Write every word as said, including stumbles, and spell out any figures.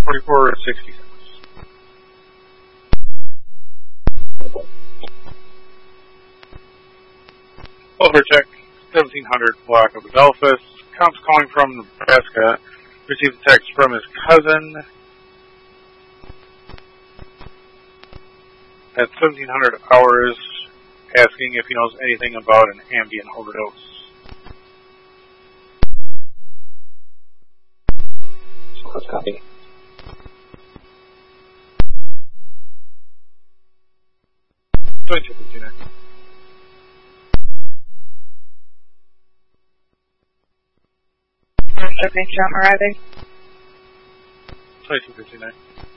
forty-four sixty-six. Overcheck, seventeen hundred block of Adolphus. Comes calling from Nebraska. Received a text from his cousin at seventeen hundred hours asking if he knows anything about an Ambien overdose. Let's copy. twenty-two fifty-nine. Okay, jump arriving. twenty-two fifty-nine.